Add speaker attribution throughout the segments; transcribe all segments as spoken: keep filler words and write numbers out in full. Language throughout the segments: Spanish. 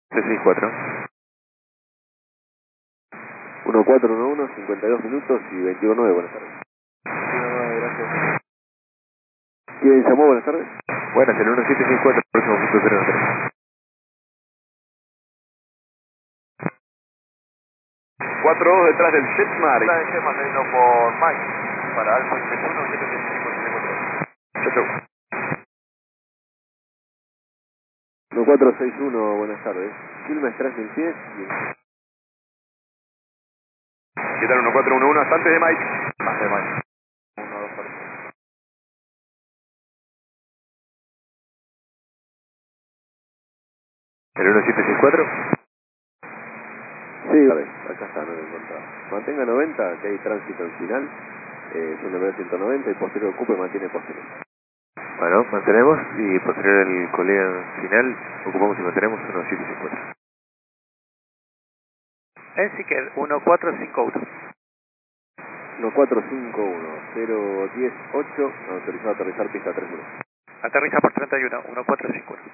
Speaker 1: tres seis cuatro.
Speaker 2: uno cuatro uno uno, cincuenta y dos minutos y veintiuno nueve, buenas tardes.
Speaker 1: veintiuno nueve, gracias.
Speaker 2: ¿Quién llamó? Buenas tardes.
Speaker 1: Buenas, el uno siete seis cuatro, próximo punto cero tres.
Speaker 3: cuatro dos detrás del Jetmar.
Speaker 1: Está de Gemma saliendo por Mike, para Alfa setenta y uno, siete siete cinco siete cuatro.
Speaker 3: Chau, chau.
Speaker 2: uno cuatro seis uno, buenas tardes. Quilmes tres mil pies.
Speaker 3: ¿Qué tal? uno cuatro uno uno, hasta antes de Mike.
Speaker 1: Más de Mike. uno dos cuatro. El uno siete seis cuatro.
Speaker 2: Sí, a ver, acá está, no lo encontraba. Mantenga noventa, que hay tránsito al final. Eh, es un nivel ciento noventa y posterior ocupe, mantiene posterior.
Speaker 1: Bueno, mantenemos y posterior el colega final, ocupamos y mantenemos uno siete seis cuatro. En Siquel, uno cuatro cinco uno.
Speaker 2: uno cuatro cinco uno, cero diez ocho, autorizado a aterrizar pista tres uno.
Speaker 1: Aterriza por treinta y uno, uno cuatro cinco uno.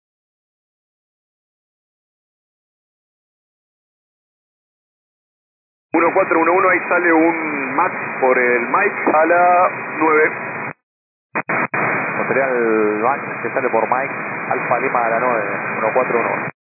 Speaker 3: uno cuatro uno uno, ahí sale un Max por el Mike a la nueve.
Speaker 1: Material Max que sale por Mike, Alfa Lima a la nueve, uno cuatro uno.